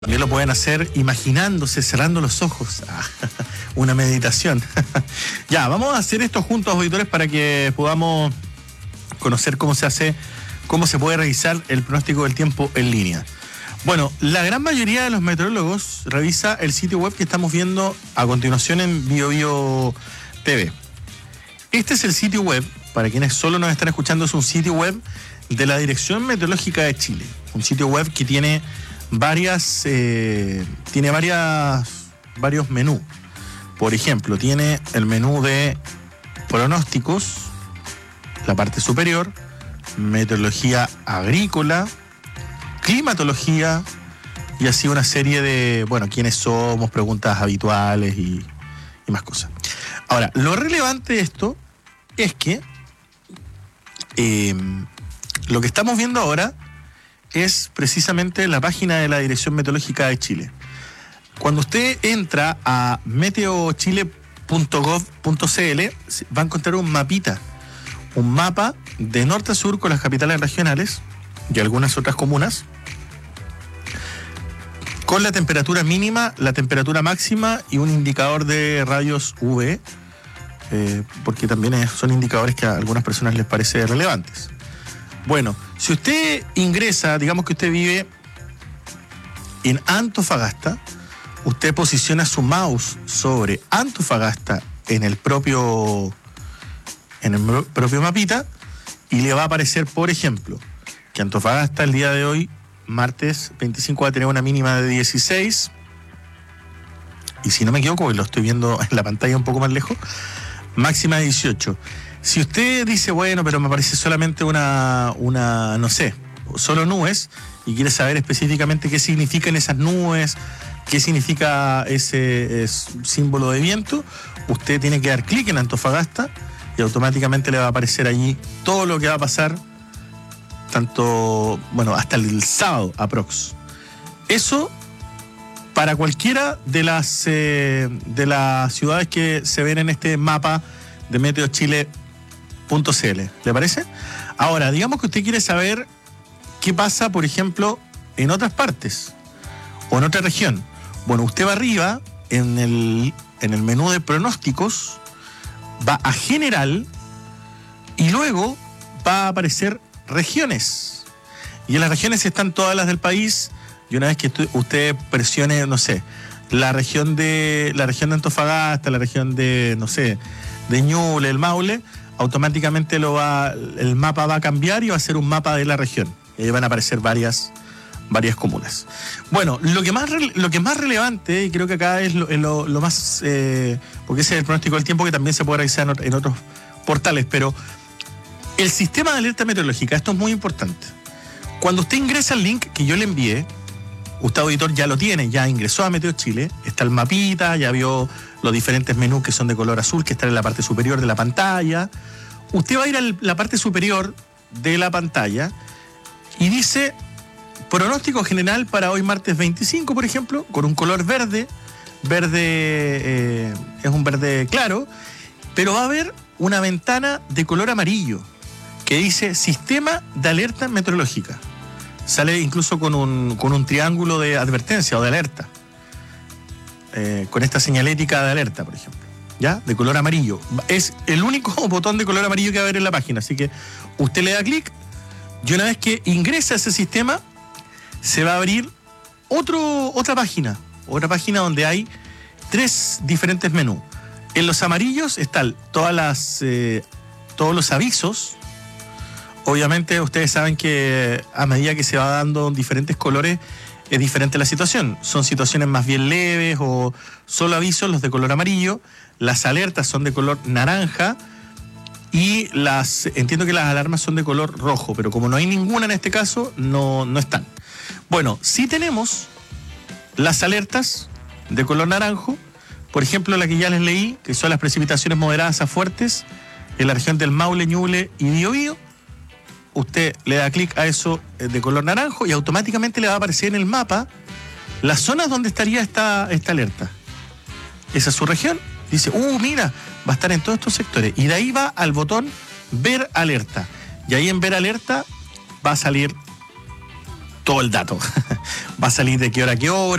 También lo pueden hacer imaginándose, cerrando los ojos. Una meditación. Ya, vamos a hacer esto juntos, auditores, para que podamos conocer cómo se hace, cómo se puede revisar el pronóstico del tiempo en línea. Bueno, la gran mayoría de los meteorólogos revisa el sitio web que estamos viendo a continuación en BioBio TV. Este es el sitio web, para quienes solo nos están escuchando, es un sitio web de la Dirección Meteorológica de Chile. Un sitio web que tiene varios menús. Por ejemplo, tiene el menú de pronósticos, la parte superior, meteorología agrícola, climatología y así una serie de, quiénes somos, preguntas habituales y más cosas. Ahora, lo relevante de esto es que lo que estamos viendo ahora es precisamente la página de la Dirección Meteorológica de Chile. Cuando usted entra a meteochile.gov.cl va a encontrar un mapa de norte a sur con las capitales regionales y algunas otras comunas, con la temperatura mínima, la temperatura máxima y un indicador de rayos UV, porque también son indicadores que a algunas personas les parece relevantes. Bueno, si usted ingresa, digamos que usted vive en Antofagasta, usted posiciona su mouse sobre Antofagasta en el propio mapita y le va a aparecer, por ejemplo, que Antofagasta el día de hoy, martes 25, va a tener una mínima de 16 y, si no me equivoco, lo estoy viendo en la pantalla un poco más lejos, máxima de 18. Si usted dice, pero me parece solamente no sé, solo nubes, y quiere saber específicamente qué significan esas nubes, qué significa ese símbolo de viento, usted tiene que dar clic en Antofagasta y automáticamente le va a aparecer allí todo lo que va a pasar, hasta el sábado aprox. Eso para cualquiera de las ciudades que se ven en este mapa de meteochile.cl. ¿Le parece? Ahora, digamos que usted quiere saber qué pasa, por ejemplo, en otras partes o en otra región. Bueno, usted va arriba en el menú de pronósticos, va a general y luego va a aparecer regiones. Y en las regiones están todas las del país, y una vez que usted presione, la región de Antofagasta, la región de Ñuble, el Maule, automáticamente el mapa va a cambiar y va a ser un mapa de la región. Y ahí van a aparecer varias comunas. Bueno, lo que más relevante, y creo que acá es lo más, porque ese es el pronóstico del tiempo que también se puede realizar en otros portales, pero el sistema de alerta meteorológica, esto es muy importante. Cuando usted ingresa al link que yo le envié, usted, auditor, ya lo tiene, ya ingresó a Meteo Chile, está el mapita, ya vio los diferentes menús que son de color azul, que están en la parte superior de la pantalla. Usted va a ir a la parte superior de la pantalla y dice pronóstico general para hoy martes 25, por ejemplo, con un color verde, es un verde claro, pero va a haber una ventana de color amarillo que dice sistema de alerta meteorológica. Sale incluso con un triángulo de advertencia o de alerta, con esta señalética de alerta, por ejemplo, ¿ya? De color amarillo. Es el único botón de color amarillo que va a haber en la página, así que usted le da clic y una vez que ingresa a ese sistema, se va a abrir otra página donde hay 3 diferentes menús. En los amarillos están todos los avisos. Obviamente ustedes saben que a medida que se va dando diferentes colores es diferente la situación. Son situaciones más bien leves o solo avisos, los de color amarillo. Las alertas son de color naranja y entiendo que las alarmas son de color rojo, pero como no hay ninguna en este caso, no están. Bueno, sí tenemos las alertas de color naranjo, por ejemplo la que ya les leí, que son las precipitaciones moderadas a fuertes en la región del Maule, Ñuble y Biobío. Usted le da clic a eso de color naranjo y automáticamente le va a aparecer en el mapa las zonas donde estaría esta alerta. Esa es su región. Dice, mira, va a estar en todos estos sectores. Y de ahí va al botón ver alerta. Y ahí en ver alerta va a salir todo el dato. va a salir de qué hora a qué hora.